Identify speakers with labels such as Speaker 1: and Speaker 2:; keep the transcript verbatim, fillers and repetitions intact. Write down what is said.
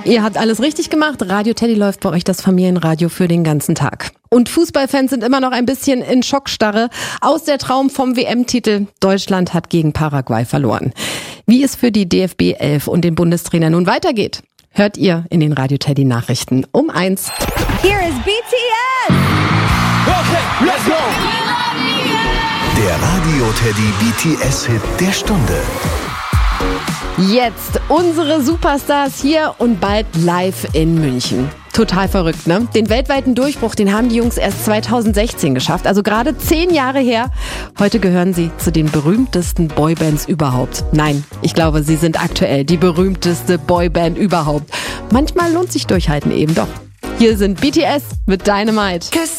Speaker 1: Ihr habt alles richtig gemacht. Radio Teddy läuft bei euch das Familienradio für den ganzen Tag. Und Fußballfans sind immer noch ein bisschen in Schockstarre. Aus der Traum vom W M-Titel. Deutschland hat gegen Paraguay verloren. Wie es für die D F B elf und den Bundestrainer nun weitergeht, hört ihr in den Radio Teddy Nachrichten um eins.
Speaker 2: Here is B T S!
Speaker 3: Okay, let's go!
Speaker 4: Der Radio Teddy B T S-Hit der Stunde.
Speaker 1: Jetzt unsere Superstars hier und bald live in München. Total verrückt, ne? Den weltweiten Durchbruch, den haben die Jungs erst zweitausendsechzehn geschafft, also gerade zehn Jahre her. Heute gehören sie zu den berühmtesten Boybands überhaupt. Nein, ich glaube, sie sind aktuell die berühmteste Boyband überhaupt. Manchmal lohnt sich Durchhalten eben doch. Hier sind B T S mit Dynamite.